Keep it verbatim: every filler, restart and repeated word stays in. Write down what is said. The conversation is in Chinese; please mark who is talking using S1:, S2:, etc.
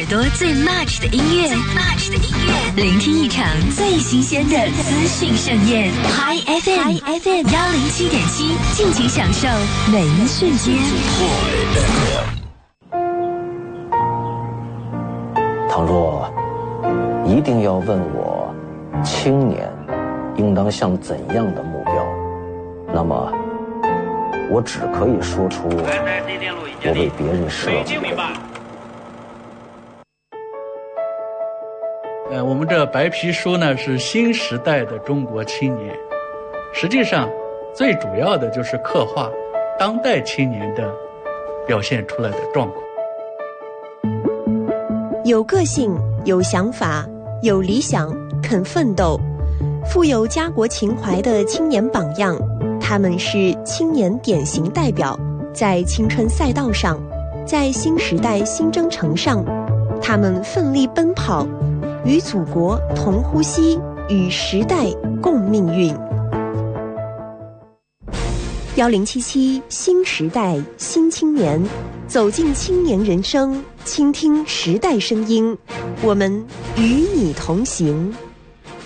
S1: 朵最 match 的音乐，最 match 的音乐，聆听一场最新鲜的资讯盛宴。Hi F M，Hi F M 幺零七点七，尽情享受每一瞬间。
S2: 倘若一定要问我，青年应当向怎样的目标，那么我只可以说出我为别人设计的。
S3: 呃，我们这白皮书呢是新时代的中国青年，实际上最主要的就是刻画当代青年的表现出来的状况。
S4: 有个性，有想法，有理想，肯奋斗，富有家国情怀的青年榜样，他们是青年典型代表，在青春赛道上，在新时代新征程上，他们奋力奔跑，与祖国同呼吸，与时代共命运。幺零七七新时代新青年，走进青年人生，倾听时代声音，我们与你同行。